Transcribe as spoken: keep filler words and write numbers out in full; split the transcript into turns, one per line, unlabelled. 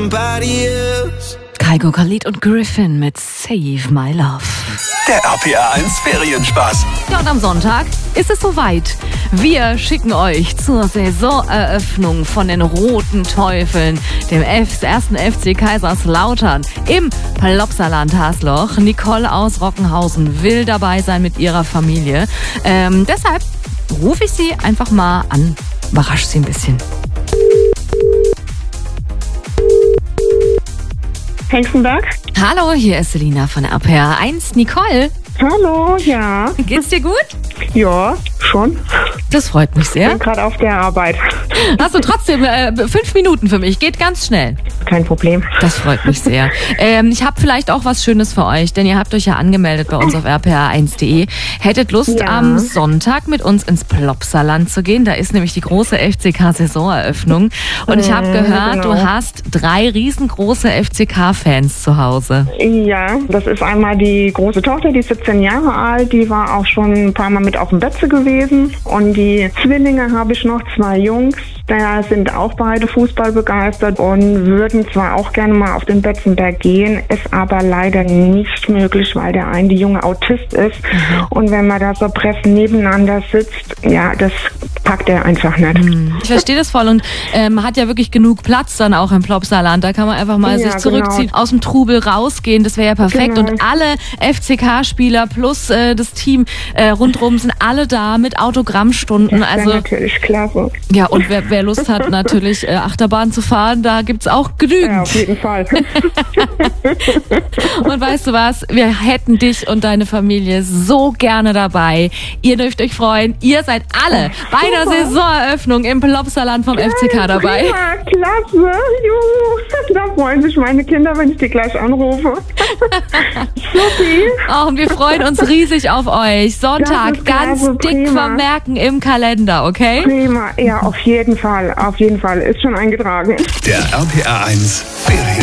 somebody else.
Kygo, Khalid und Griffin mit Save My Love.
Der R P R eins Ferienspaß.
Ja, und am Sonntag ist es soweit. Wir schicken euch zur Saisoneröffnung von den Roten Teufeln, dem F- ersten F C Kaiserslautern im Plopsaland Hasloch. Nicole aus Rockenhausen will dabei sein mit ihrer Familie. Ähm, deshalb rufe ich sie einfach mal an. Überrascht sie ein bisschen.
Hengstenberg?
Hallo, hier ist Selina von R P R eins. Nicole,
Hallo, ja.
geht's dir gut?
Ja, schon.
Das freut mich
Ich
sehr.
bin gerade auf der Arbeit.
Hast du trotzdem äh, fünf Minuten für mich? Geht ganz schnell.
Kein Problem.
Das freut mich sehr. Ähm, ich habe vielleicht auch was Schönes für euch, denn ihr habt euch ja angemeldet bei uns auf r p r eins punkt d e. Hättet Lust,
Ja.
am Sonntag mit uns ins Plopsaland zu gehen. Da ist nämlich die große F C K-Saisoneröffnung. Und ich habe
Mhm,
gehört,
genau.
du hast drei riesengroße F C K-Fans zu Hause.
Ja, das ist einmal die große Tochter, die ist siebzehn Jahre alt. Die war auch schon ein paar Mal mit auf dem Betze gewesen. Und die Zwillinge habe ich noch, zwei Jungs. Da sind auch beide Fußball begeistert und würden zwar auch gerne mal auf den Betzenberg gehen, ist aber leider nicht möglich, weil der eine die junge Autist ist. Und wenn man da so pressen nebeneinander sitzt, ja, das packt er einfach nicht.
Ich verstehe das voll und ähm, hat ja wirklich genug Platz dann auch im Plopsaland. Da kann man einfach mal
Ja,
sich zurückziehen,
genau.
aus dem Trubel rausgehen. Das wäre ja perfekt.
Genau.
Und alle F C K-Spieler plus äh, das Team äh, rundherum sind alle da mit Autogrammstunden.
Das wäre
Also
natürlich klasse.
ja, und wer, wer Lust hat, natürlich äh, Achterbahn zu fahren, da gibt's auch
Ja,
genügend.
auf jeden Fall.
Und weißt du was? Wir hätten dich und deine Familie so gerne dabei. Ihr dürft euch freuen. Ihr seid alle bei der
Super.
Saisoneröffnung im Plopsaland vom F C K dabei.
Prima, klasse. Juhu. Da freuen sich meine Kinder, wenn ich die gleich anrufe. Supi.
Oh, und wir freuen uns riesig auf euch. Sonntag,
Das ist
ganz
klasse,
dick
prima.
vermerken im Kalender, okay?
Prima. Ja, auf jeden Fall. Auf jeden Fall. Ist schon eingetragen.
Der R P R eins Ferienspaß.